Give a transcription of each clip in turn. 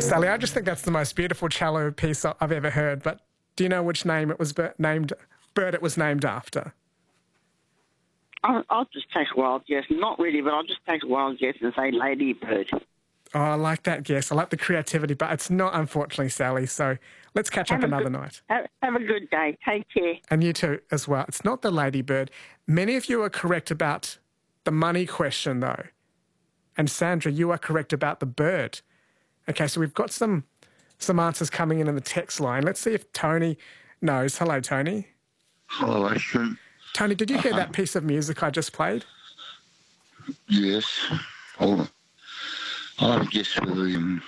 Sally, I just think that's the most beautiful cello piece I've ever heard. But do you know which name it was named? Bird it was named after? I'll just take a wild guess. Not really, but I'll just take a wild guess and say ladybird. Oh, I like that guess. I like the creativity, but it's not, unfortunately, Sally. So let's catch up another night. Have a good day. Take care. And you too as well. It's not the ladybird. Many of you are correct about the money question, though. And Sandra, you are correct about the bird. Okay, so we've got some answers coming in the text line. Let's see if Tony knows. Hello, Tony. Hello, Ashton. Tony, did you hear that piece of music I just played? Yes. I guess for the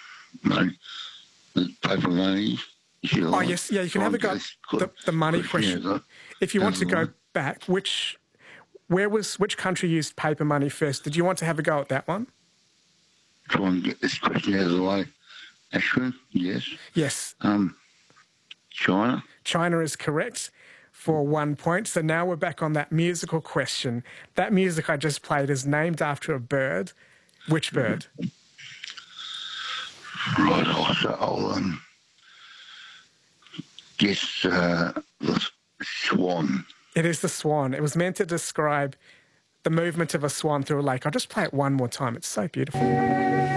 paper money. Oh, yes. Yeah, you can have a go at the money question. If you want to go back, which country used paper money first? Did you want to have a go at that one? Try and get this question out of the way. Ashwin, yes. Yes. China. China is correct for 1 point. So now we're back on that musical question. That music I just played is named after a bird. Which bird? Right, I'll guess the swan. It is the swan. It was meant to describe the movement of a swan through a lake. I'll just play it one more time. It's so beautiful.